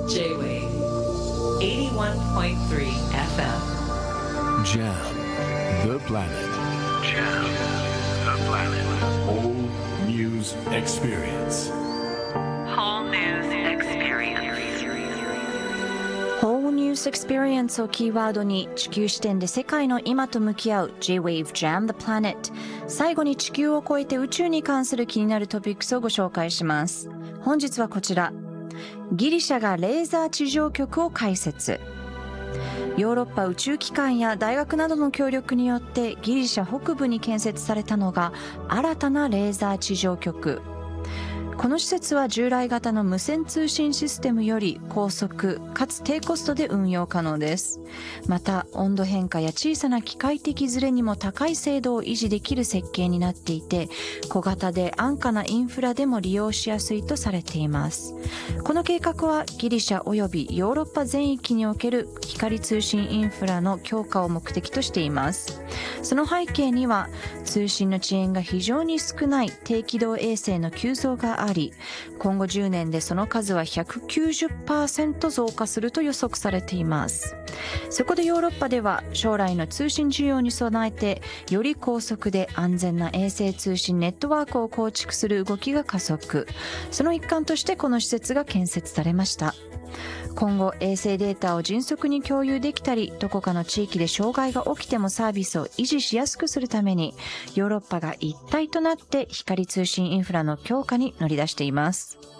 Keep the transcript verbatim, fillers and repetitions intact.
J-Wave eighty-one point three エフエム Jam the planet. Jam the planet. Whole news experience. Whole News Experience. Whole News Experience をキーワードに地球視点で世界の今と向き合う J-Wave Jam the Planet。 最後に地球を超えて宇宙に関する気になるトピックスをご紹介します。本日はこちら、ギリシャがレーザー地上局を開設。ヨーロッパ宇宙機関や大学などの協力によってギリシャ北部に建設されたのが新たなレーザー地上局。この施設は従来型の無線通信システムより高速かつ低コストで運用可能です。また温度変化や小さな機械的ズレにも高い精度を維持できる設計になっていて、小型で安価なインフラでも利用しやすいとされています。この計画はギリシャおよびヨーロッパ全域における光通信インフラの強化を目的としています。その背景には通信の遅延が非常に少ない低軌道衛星の急増があり、今後じゅうねんでその数は ひゃくきゅうじゅっパーセント 増加すると予測されています。そこでヨーロッパでは将来の通信需要に備えてより高速で安全な衛星通信ネットワークを構築する動きが加速。その一環としてこの施設が建設されました。今後衛星データを迅速に共有できたり、どこかの地域で障害が起きてもサービスを維持しやすくするためにヨーロッパが一体となって光通信インフラの強化に乗り出しています。